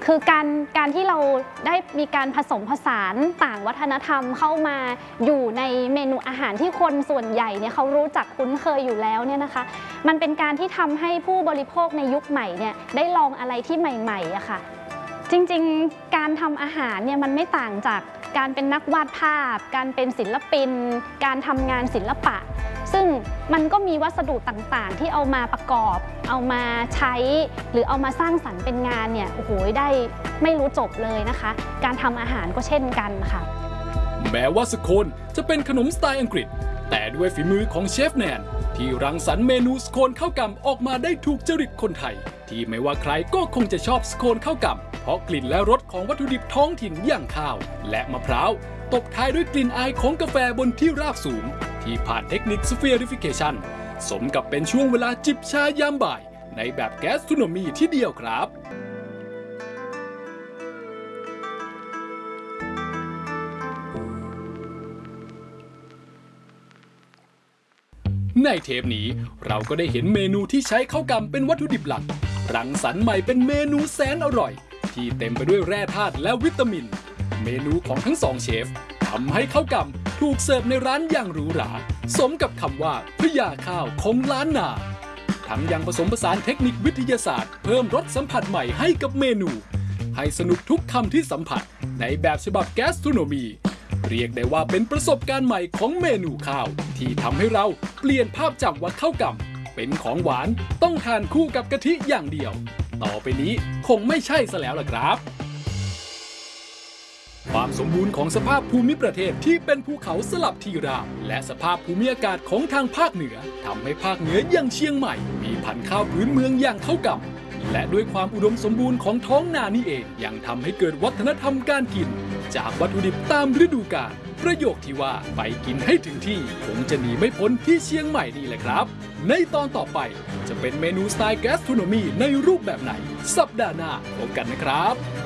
คือการที่เราได้มีการผสมผสานต่างวัฒนธรรมเข้ามาอยู่ในเมนูอาหารที่คนส่วนใหญ่เนี่ยเขารู้จักคุ้นเคยอยู่แล้วเนี่ยนะคะมันเป็นการที่ทำให้ผู้บริโภคในยุคใหม่เนี่ยได้ลองอะไรที่ใหม่ๆอะค่ะจริงๆการทำอาหารเนี่ยมันไม่ต่างจากการเป็นนักวาดภาพการเป็นศิลปินการทำงานศิลปะซึ่งมันก็มีวัสดุต่างๆที่เอามาประกอบเอามาใช้หรือเอามาสร้างสรรค์เป็นงานเนี่ยโอ้โหได้ไม่รู้จบเลยนะคะการทำอาหารก็เช่นกันค่ะแม้ว่าสโคนจะเป็นขนมสไตล์อังกฤษแต่ด้วยฝีมือของเชฟแนนที่รังสรรค์เมนูสโคนข้าวกำออกมาได้ถูกจริตคนไทยที่ไม่ว่าใครก็คงจะชอบสโคนข้าวกำเพราะกลิ่นและรสของวัตถุดิบท้องถิ่นอย่างข้าวและมะพร้าวตบท้ายด้วยกลิ่นอายของกาแฟบนที่ราบสูงที่ผ่านเทคนิคสเฟียริฟิเคชันสมกับเป็นช่วงเวลาจิบชายามบ่ายในแบบแกสโทรโนมีที่เดียวครับในเทปนี้เราก็ได้เห็นเมนูที่ใช้ข้าวกำเป็นวัตถุดิบหลักรังสรรค์ใหม่เป็นเมนูแสนอร่อยที่เต็มไปด้วยแร่ธาตุและวิตามินเมนูของทั้งสองเชฟทำให้ข้าวกำถูกเสิร์ฟในร้านอย่างหรูหราสมกับคำว่าพญาข้าวของล้านนาทั้งยังผสมผสานเทคนิควิทยาศาสตร์เพิ่มรสสัมผัสใหม่ให้กับเมนูให้สนุกทุกคำที่สัมผัสในแบบฉบับแกสโทรโนมีเรียกได้ว่าเป็นประสบการณ์ใหม่ของเมนูข้าวที่ทำให้เราเปลี่ยนภาพจำว่าข้าวกำเป็นของหวานต้องทานคู่กับกะทิอย่างเดียวต่อไปนี้คงไม่ใช่ซะแล้วล่ะครับความสมบูรณ์ของสภาพภูมิประเทศที่เป็นภูเขาสลับที่ราบและสภาพภูมิอากาศของทางภาคเหนือทำให้ภาคเหนืออย่างเชียงใหม่มีพันธุ์ข้าวพื้นเมืองอย่างข้าวกำและด้วยความอุดมสมบูรณ์ของท้องนานี่เองยังทำให้เกิดวัฒนธรรมการกินจากวัตถุดิบตามฤดูกาลประโยคที่ว่าไปกินให้ถึงที่คงจะหนีไม่พ้นที่เชียงใหม่นี่แหละครับในตอนต่อไปจะเป็นเมนูสไตล์แกสโทรโนมีในรูปแบบไหนสัปดาห์หน้าพบกันนะครับ